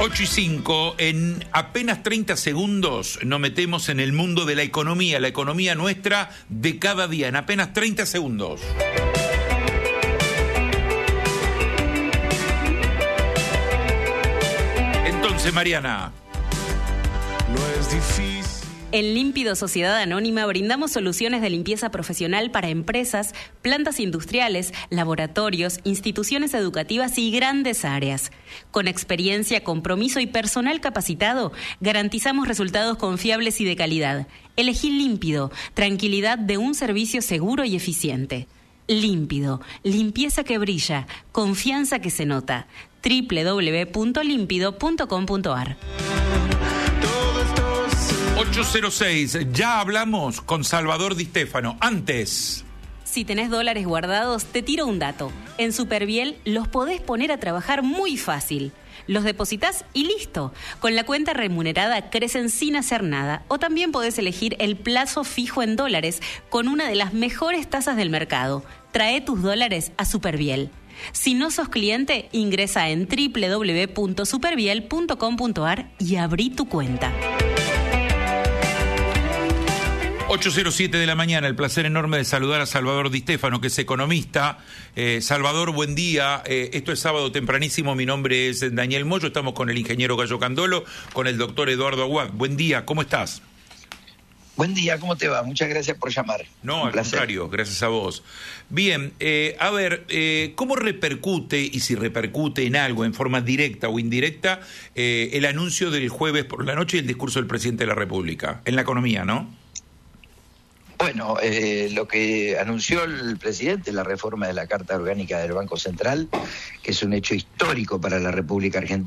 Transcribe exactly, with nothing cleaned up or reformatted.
ocho y cinco, en apenas treinta segundos nos metemos en el mundo de la economía, la economía nuestra de cada día, en apenas treinta segundos. Entonces, Mariana. No es difícil. En Límpido Sociedad Anónima brindamos soluciones de limpieza profesional para empresas, plantas industriales, laboratorios, instituciones educativas y grandes áreas. Con experiencia, compromiso y personal capacitado, garantizamos resultados confiables y de calidad. Elegí Límpido, tranquilidad de un servicio seguro y eficiente. Límpido, limpieza que brilla, confianza que se nota. doble u doble u doble u punto límpido punto com punto a r. ocho cero seis, ya hablamos con Salvador Di Stefano. Antes, si tenés dólares guardados, te tiro un dato. En Superviel los podés poner a trabajar muy fácil. Los depositas y listo. Con la cuenta remunerada crecen sin hacer nada. O también podés elegir el plazo fijo en dólares con una de las mejores tasas del mercado. Trae tus dólares a Superviel. Si no sos cliente, ingresa en doble u doble u doble u punto superviel punto com punto a r y abrí tu cuenta. ocho cero siete de la mañana, el placer enorme de saludar a Salvador Di Stefano, que es economista. Eh, Salvador, buen día. Eh, esto es sábado tempranísimo, mi nombre es Daniel Moyo, estamos con el ingeniero Gallo Candolo, con el doctor Eduardo Aguad. Buen día, ¿cómo estás? Buen día, ¿cómo te va? Muchas gracias por llamar. No, Un al placer. contrario, gracias a vos. Bien, eh, a ver, eh, ¿cómo repercute, y si repercute en algo, en forma directa o indirecta, eh, el anuncio del jueves por la noche y el discurso del presidente de la República? En la economía, ¿no? Bueno, eh, lo que anunció el presidente, la reforma de la Carta Orgánica del Banco Central, que es un hecho histórico para la República Argentina.